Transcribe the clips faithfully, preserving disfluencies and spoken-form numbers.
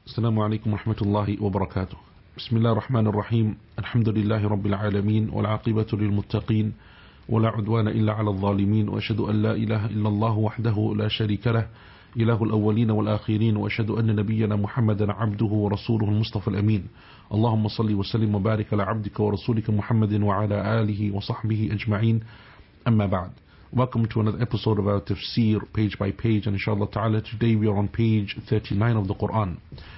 السلام عليكم ورحمة الله وبركاته. بسم الله الرحمن الرحيم. الحمد لله رب العالمين والعاقبة للمتقين ولا عدوان إلا على الظالمين، وأشهد أن لا إله إلا الله وحده لا شريك له إله الأولين والآخرين، وأشهد أن نبينا محمدا عبده ورسوله المصطفى الأمين. اللهم صل وسلم وبارك على عبدك ورسولك محمد وعلى آله وصحبه أجمعين. أما بعد. Welcome to another episode of our tafsir, page by page, and inshallah ta'ala today we are on page thirty-nine of the Quran,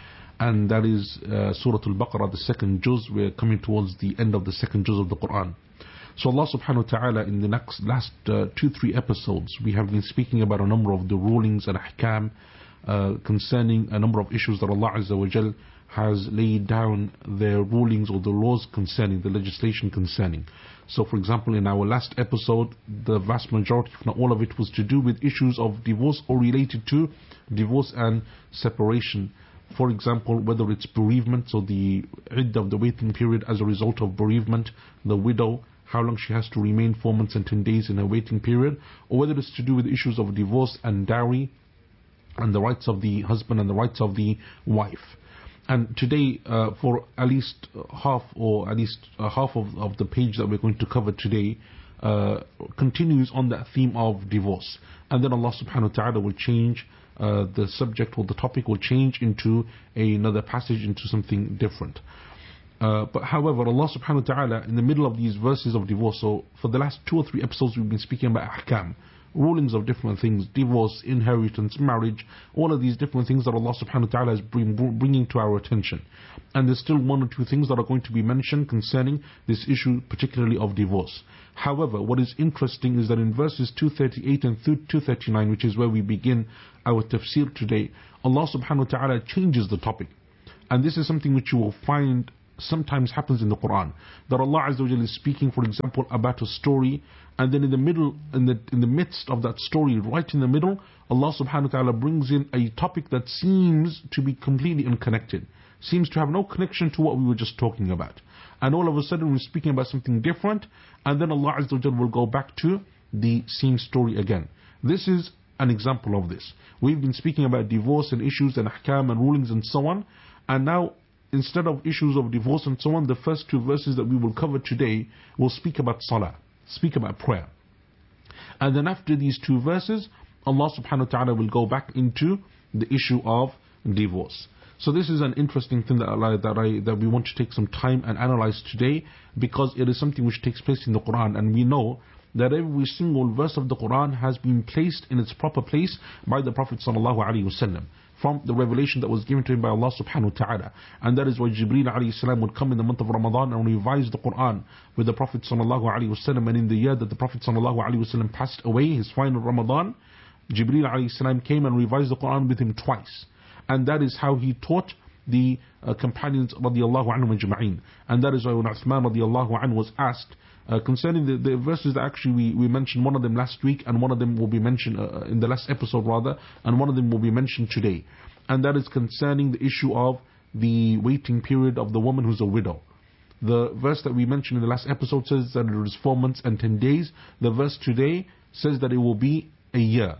and that is uh, Surah Al-Baqarah, the second juz. We are coming towards the end of the second juz of the Quran. So Allah subhanahu wa ta'ala, in the next last uh, two three episodes we have been speaking about a number of the rulings and ahkam uh, concerning a number of issues that Allah Azza wa Jal has laid down their rulings or the laws concerning, the legislation concerning. So for example, in our last episode, the vast majority, if not all of it, was to do with issues of divorce or related to divorce and separation. For example, whether it's bereavement, so the iddah of the waiting period as a result of bereavement, the widow, how long she has to remain, four months and ten days in her waiting period, or whether it's to do with issues of divorce and dowry and the rights of the husband and the rights of the wife. And today, uh, for at least half or at least uh, half of, of the page that we're going to cover today, uh, continues on that theme of divorce. And then Allah subhanahu wa ta'ala will change uh, the subject, or the topic will change into another passage, into something different. Uh, but however, Allah subhanahu wa ta'ala, in the middle of these verses of divorce, so for the last two or three episodes we've been speaking about ahkam, rulings of different things, divorce, inheritance, marriage, all of these different things that Allah subhanahu wa ta'ala is bring, bringing to our attention. And there's still one or two things that are going to be mentioned concerning this issue, particularly of divorce. However, what is interesting is that in verses two thirty-eight and two thirty-nine, which is where we begin our tafsir today, Allah subhanahu wa ta'ala changes the topic. And this is something which you will find sometimes happens in the Quran, that Allah Azza wa Jalla is speaking, for example, about a story, and then in the middle, in the in the midst of that story, right in the middle, Allah subhanahu wa ta'ala brings in a topic that seems to be completely unconnected, seems to have no connection to what we were just talking about. And all of a sudden we're speaking about something different, and then Allah Azza wa Jalla will go back to the same story again. This is an example of this. We've been speaking about divorce and issues and ahkam and rulings and so on, and now instead of issues of divorce and so on, the first two verses that we will cover today will speak about salah, speak about prayer. And then after these two verses, Allah subhanahu wa ta'ala will go back into the issue of divorce. So this is an interesting thing that I, that I that we want to take some time and analyze today, because it is something which takes place in the Quran, and we know that every single verse of the Quran has been placed in its proper place by the Prophet sallallahu alaihi wasallam, from the revelation that was given to him by Allah subhanahu wa ta'ala. And that is why Jibreel alayhi salam would come in the month of Ramadan and revise the Quran with the Prophet sallallahu alaihi wasallam. And in the year that the Prophet sallallahu alaihi wasallam passed away, his final Ramadan, Jibreel alayhi salam came and revised the Quran with him twice. And that is how he taught the uh, companions radiallahu anhum ajma'in. And that is why when Uthman radiallahu anhu was asked Uh, concerning the, the verses that actually we, we mentioned, one of them last week and one of them will be mentioned uh, in the last episode rather, and one of them will be mentioned today. And that is concerning the issue of the waiting period of the woman who's a widow. The verse that we mentioned in the last episode says that it is four months and ten days. The verse today says that it will be a year.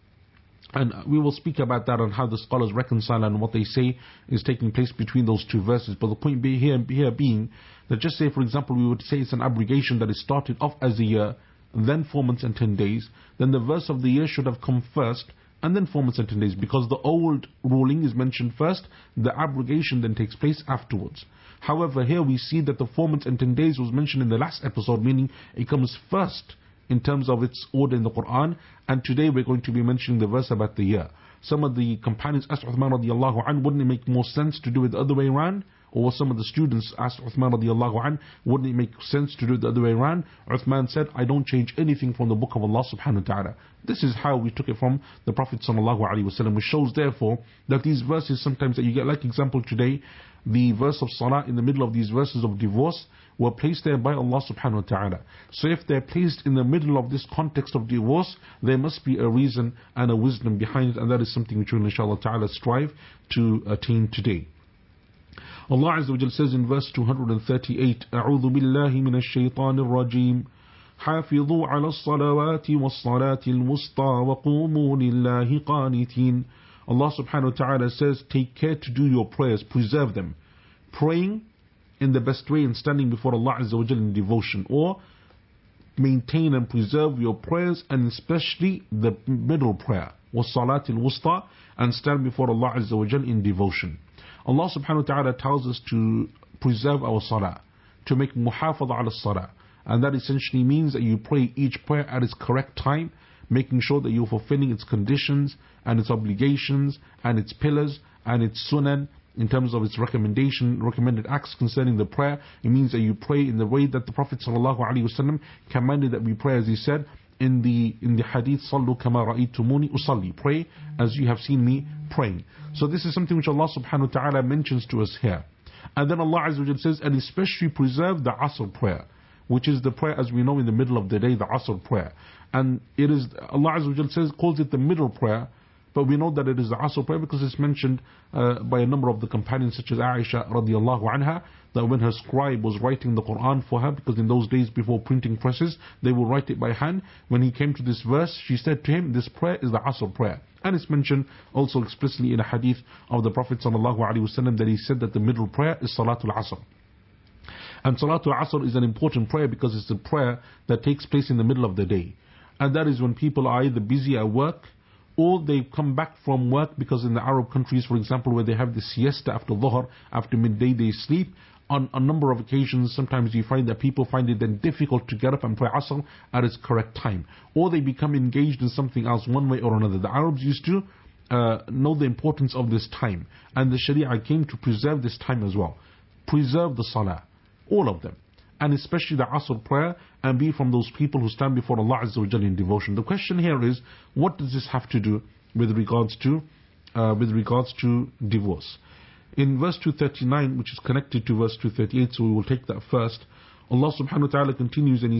And we will speak about that and how the scholars reconcile and what they say is taking place between those two verses. But the point be here, here being that, just say for example we would say it's an abrogation that is started off as a year, then four months and ten days, then the verse of the year should have come first and then four months and ten days, because the old ruling is mentioned first, the abrogation then takes place afterwards. However, here we see that the four months and ten days was mentioned in the last episode, meaning it comes first in terms of its order in the Quran. And today we're going to be mentioning the verse about the year. Some of the companions asked Uthman radiallahu anhu, wouldn't it make more sense to do it the other way around? Or some of the students asked Uthman radiallahu anhu, wouldn't it make sense to do it the other way around? Uthman said, I don't change anything from the book of Allah subhanahu wa ta'ala. This is how we took it from the Prophet sallallahu alaihi wasallam, which shows therefore that these verses sometimes that you get, like example today, the verse of salah in the middle of these verses of divorce were placed there by Allah subhanahu wa ta'ala. So if they're placed in the middle of this context of divorce, there must be a reason and a wisdom behind it, and that is something which we will inshallah ta'ala strive to attain today. Allah Azza wa Jal says in verse two thirty-eight, أعوذ بالله من الشيطان الرجيم حافظوا على الصلوات والصلاة الوسطى وقوموا لله قانتين Allah subhanahu wa ta'ala says, take care to do your prayers, preserve them. Praying in the best way and standing before Allah Azza wa Jal in devotion, or maintain and preserve your prayers, and especially the middle prayer, was-salat al-wusta, and stand before Allah Azza wa Jal in devotion. Allah subhanahu wa ta'ala tells us to preserve our salah, to make muhafadha ala salah, and that essentially means that you pray each prayer at its correct time, making sure that you're fulfilling its conditions and its obligations and its pillars and its sunan in terms of its recommendation, recommended acts concerning the prayer. It means that you pray in the way that the Prophet ﷺ commanded that we pray, as he said in the in the hadith, "Sallu kama ra'aytumuni usalli," pray as you have seen me praying. So this is something which Allah subhanahu wa ta'ala mentions to us here. And then Allah Azza wa Jalla says, and especially preserve the Asr prayer, which is the prayer as we know in the middle of the day, the Asr prayer. And it is, Allah Azza wa Jalla says, calls it the middle prayer, but we know that it is the Asr prayer because it's mentioned uh, by a number of the companions, such as Aisha radiallahu anha, that when her scribe was writing the Quran for her, because in those days before printing presses, they would write it by hand. When he came to this verse, she said to him, this prayer is the Asr prayer. And it's mentioned also explicitly in a hadith of the Prophet sallallahu alaihi wasallam that he said that the middle prayer is Salatul Asr. And Salatul Asr is an important prayer because it's the prayer that takes place in the middle of the day. And that is when people are either busy at work, or they come back from work, because in the Arab countries, for example, where they have the siesta after Dhuhr, after midday they sleep. On a number of occasions, sometimes you find that people find it then difficult to get up and pray Asr at its correct time. Or they become engaged in something else one way or another. The Arabs used to uh, know the importance of this time. And the Sharia came to preserve this time as well. Preserve the Salah. All of them. And especially the Asr prayer, and be from those people who stand before Allah Azza wa Jalla in devotion. The question here is, what does this have to do with regards to uh, with regards to divorce? In verse two thirty-nine, which is connected to verse two thirty-eight, so we will take that first. Allah subhanahu wa ta'ala continues and he